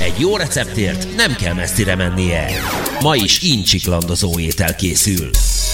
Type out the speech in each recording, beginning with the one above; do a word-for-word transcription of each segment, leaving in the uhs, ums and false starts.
Egy jó receptért nem kell messzire mennie. Ma is incsiklandozó étel készül.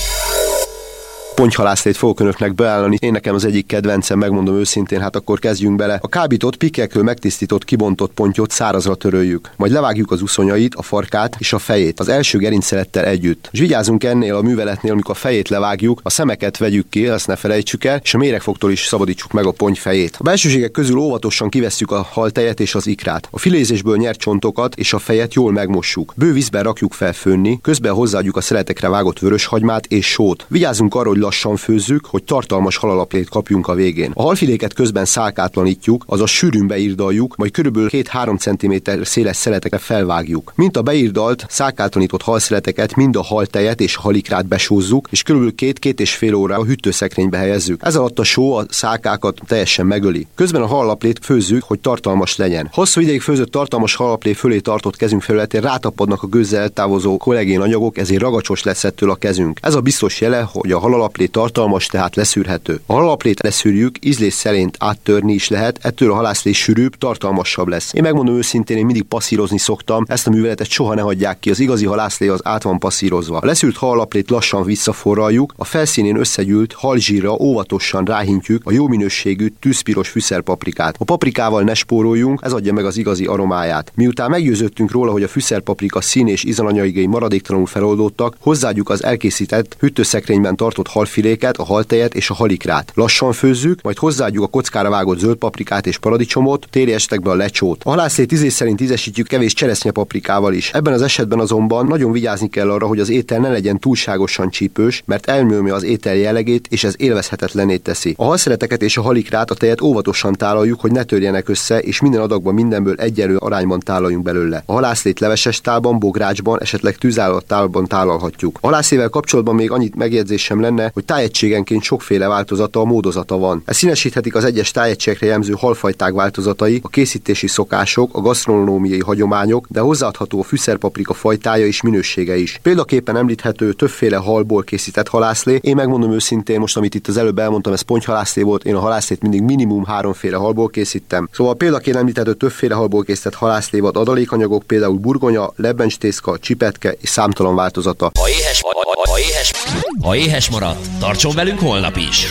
Pontyhalászlét fogok önöknek beállani. Én nekem az egyik kedvencem, megmondom őszintén, hát akkor kezdjünk bele. A kábított, pikkekről megtisztított, kibontott pontyot szárazra töröljük. Majd levágjuk az uszonyait, a farkát és a fejét, az első gerincszelettel együtt. És vigyázzunk ennél a műveletnél, amikor a fejét levágjuk, a szemeket vegyük ki, azt ne felejtsük el, és a méregfogtól is szabadítsuk meg a ponty fejét. A belsőségek közül óvatosan kivesszük a haltejet és az ikrát. A filézésből nyert csontokat és a fejet jól megmossuk. Bő vízben rakjuk fel főnni, közben hozzáadjuk a szeletekre vágott vöröshagymát és sót. Vigyázzunk arra, hogy lassan főzzük, hogy tartalmas halalaplét kapjunk a végén. A halfiléket közben szálkátlanítjuk, azaz sűrűn beírdaljuk, majd körülbelül két-három centiméter széles szeletekre felvágjuk. Mint a beírdalt, szálkátlanított halszeleteket, mind a haltejet és a halikrát besózzuk, és körülbelül két-két és fél óra a hűtőszekrénybe helyezzük. Ez alatt a só a szálkákat teljesen megöli. Közben a halaplét főzzük, hogy tartalmas legyen. Hosszú ideig főzött tartalmas halaplé fölé tartott kezünk felületén rátapadnak a gőzzel eltávozó kollagén anyagok, ezért ragacsos lesz ettől a kezünk. Ez a biztos jele, hogy a halalaplét tartalmas, tehát leszűrhető. A halaplét leszűrjük, ízlés szerint áttörni is lehet, ettől a halászlé sűrűbb, tartalmasabb lesz. Én megmondom őszintén, én mindig passzírozni szoktam, ezt a műveletet soha ne hagyják ki, az igazi halászlé az át van passzírozva. A leszűrt halaplét lassan visszaforraljuk, a felszínén összegyűlt halzsírra óvatosan ráhintjük a jó minőségű tűzpiros fűszerpaprikát. A paprikával ne spóroljunk, ez adja meg az igazi aromáját. Miután meggyőződtünk róla, hogy a fűszerpaprika szín és ízanyagai maradéktalanul feloldódtak, hozzáadjuk az elkészített hűtőszekrényben tartott halfiléket, a haltejet és a halikrát. Lassan főzzük, majd hozzáadjuk a kockára vágott zöld paprikát és paradicsomot, térj esetekben a lecsót. A halászlét ízlés szerint ízesítjük kevés cseresznyepaprikával is. Ebben az esetben azonban nagyon vigyázni kell arra, hogy az étel ne legyen túlságosan csípős, mert elnyomja az étel jellegét, és ez élvezhetetlenné teszi. A halszeleteket és a halikrát, a tejet óvatosan tálaljuk, hogy ne törjenek össze, és minden adagban mindenből egyenlő arányban tálaljunk belőle. A halászlét leveses tálban, bográcsban, esetleg tűzállott tálban tálalhatjuk. A halászlével kapcsolatban még annyit megjegyzésem lenne, hogy tájegységenként sokféle változata, a módozata van. Ez színesíthetik az egyes tájegységekre jellemző halfajták változatai, a készítési szokások, a gasztronómiai hagyományok, de hozzáadható a fűszerpaprika fajtája és minősége is. Példaképpen említhető többféle halból készített halászlé. Én megmondom őszintén, most amit itt az előbb elmondtam, ez pontyhalászlé volt, én a halászlét mindig minimum háromféle halból készítem. Szóval példaként említhető többféle halból készített halászlé vad adalékanyagok, például burgonya, lebbencstészka, csipetke és számtalan változata. Ha éhes, ha, ha, ha éhes, ha éhes maradt, tartson velünk holnap is!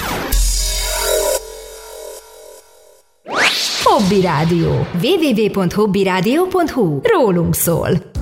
Hobby Rádió. double-u double-u double-u pont hobby rádió pont hu. Rólunk szól.